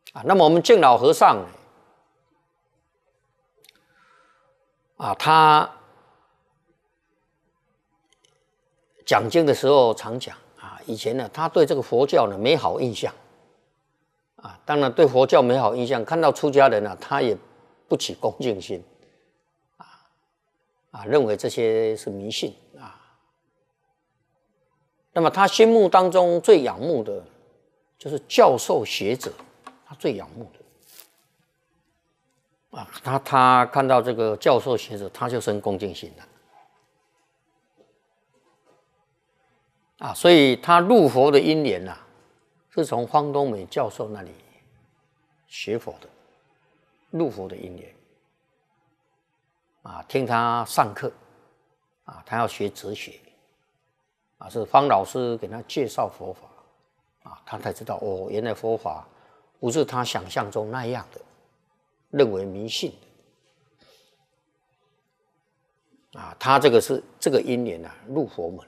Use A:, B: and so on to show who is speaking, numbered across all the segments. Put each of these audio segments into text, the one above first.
A: 那么我们敬老和尚呢，他讲经的时候常讲以前呢，他对这个佛教呢没好印象当然对佛教没好印象，看到出家人他也不起恭敬心认为这些是迷信那么他心目当中最仰慕的就是教授学者，他最仰慕的他看到这个教授学者，他就生恭敬心了所以他入佛的因缘是从方东美教授那里学佛的，入佛的因缘听他上课他要学哲学是方老师给他介绍佛法他才知道原来佛法不是他想象中那样的，认为迷信的他这个是这个因缘入佛门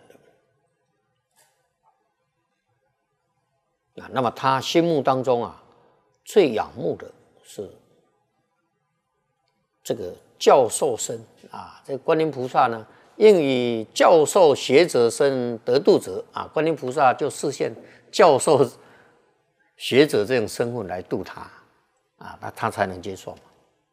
A: 的那么他心目当中最仰慕的是这个教授身这个观音菩萨呢，应以教授学者身得度者观音菩萨就示现教授学者这种身份来度他那他才能接受嘛。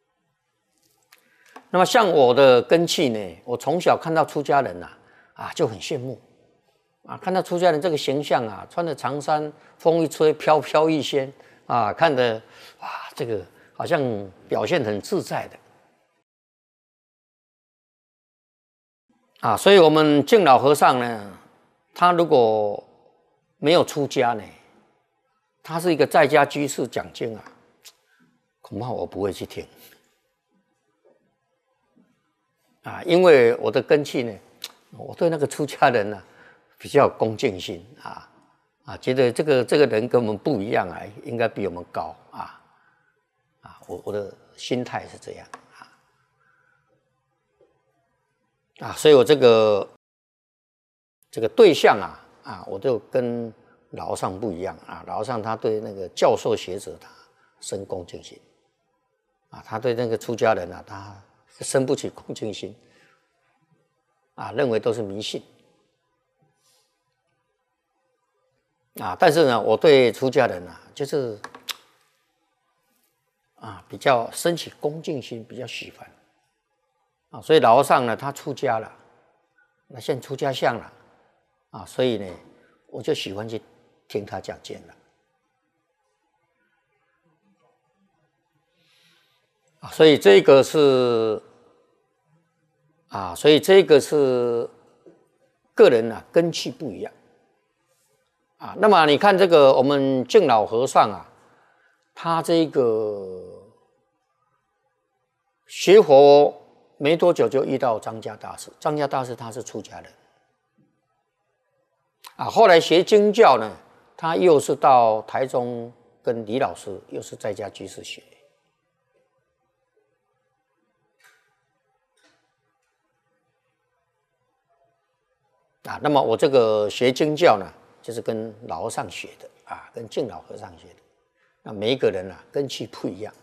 A: 那么像我的根器呢，我从小看到出家人就很羡慕看到出家人这个形象穿着长衫，风一吹飘飘欲仙看得这个好像表现很自在的所以我们敬老和尚呢，他如果没有出家呢，他是一个在家居士讲经恐怕我不会去听因为我的根器呢，我对那个出家人比较有恭敬心觉得这个人跟我们不一样应该比我们高我的心态是这样所以我这个对象我就跟老和尚不一样老和尚他对那个教授学者他生恭敬心他对那个出家人他生不起恭敬心认为都是迷信但是呢，我对出家人就是比较升起恭敬心，比较喜欢所以老和尚呢，他出家了，那现在出家相了所以呢，我就喜欢去听他讲经了所以这个是个人根器不一样那么你看这个我们敬老和尚他这个学佛没多久就遇到张家大师，张家大师他是出家人后来学经教呢，他又是到台中跟李老师又是在家居士学那么我这个学经教呢，就是跟老和尚学的跟敬老和尚学的。那每一个人根器不一样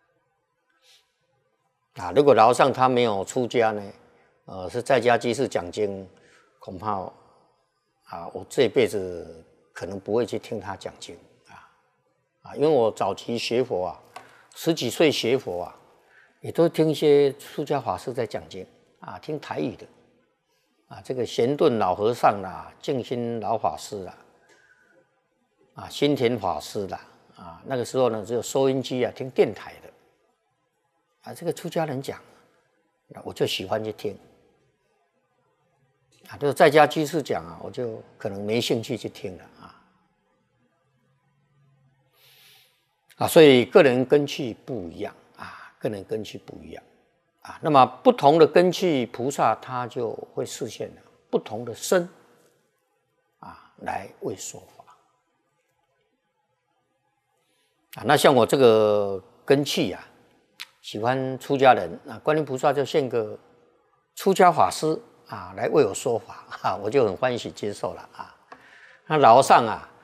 A: 如果老和尚他没有出家呢，是在家居士讲经，恐怕我这辈子可能不会去听他讲经因为我早期学佛10几岁学佛也都听一些出家法师在讲经听台语的这个贤顿老和尚静心老法师新田法师那个时候呢只有收音机听电台的这个出家人讲我就喜欢去听就是在家居士讲我就可能没兴趣去听了所以个人根器不一样个人根器不一样那么不同的根器菩萨他就会示现不同的身来为说法那像我这个根器喜欢出家人观音菩萨就现个出家法师来为我说法我就很欢喜接受了那老和尚